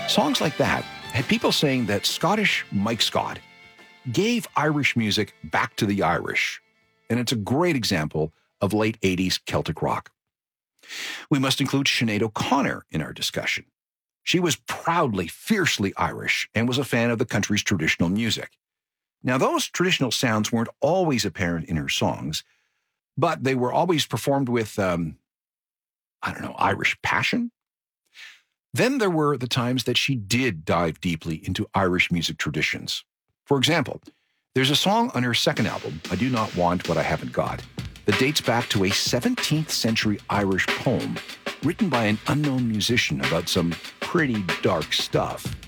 Songs like that had people saying that Scottish Mike Scott gave Irish music back to the Irish, and it's a great example of late 80s Celtic rock. We must include Sinead O'Connor in our discussion. She was proudly, fiercely Irish and was a fan of the country's traditional music. Now, those traditional sounds weren't always apparent in her songs, but they were always performed with, Irish passion. Then there were the times that she did dive deeply into Irish music traditions. For example, there's a song on her second album, I Do Not Want What I Haven't Got, that dates back to a 17th century Irish poem written by an unknown musician about some pretty dark stuff.